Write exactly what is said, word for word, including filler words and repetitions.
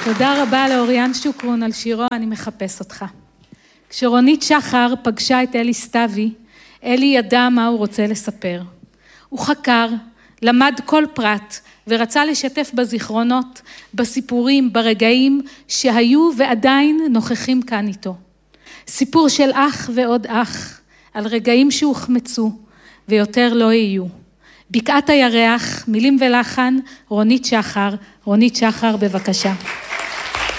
תודה רבה לאוריאן שוקרון על שירו "אני מחפש אותך". כשרונית שחר פגשה את אלי סתיוי, אלי ידע מה הוא רוצה לספר. הוא חקר, למד כל פרט, ורצה לשתף בזיכרונות, בסיפורים, ברגעים שהיו ועדיין נוכחים כאן איתו. סיפור של אח ועוד אח, על רגעים שהוחמצו ויותר לא יהיו. בקעת הירח, מילים ולחן, רונית שחר. רונית שחר, בבקשה.